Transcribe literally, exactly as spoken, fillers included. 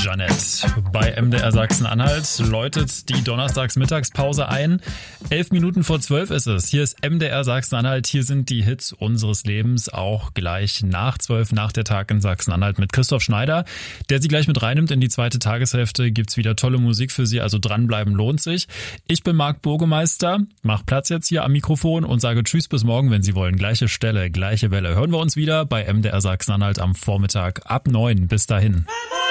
Jeanette. Bei M D R Sachsen-Anhalt läutet die Donnerstagsmittagspause ein. Elf Minuten vor zwölf ist es. Hier ist M D R Sachsen-Anhalt. Hier sind die Hits unseres Lebens. Auch gleich nach zwölf, nach der Tag in Sachsen-Anhalt mit Christoph Schneider, der Sie gleich mit reinnimmt in die zweite Tageshälfte. Gibt's wieder tolle Musik für Sie, also dranbleiben lohnt sich. Ich bin Marc Burgemeister, mach Platz jetzt hier am Mikrofon und sage Tschüss bis morgen, wenn Sie wollen. Gleiche Stelle, gleiche Welle. Hören wir uns wieder bei M D R Sachsen-Anhalt am Vormittag ab neun. Bis dahin.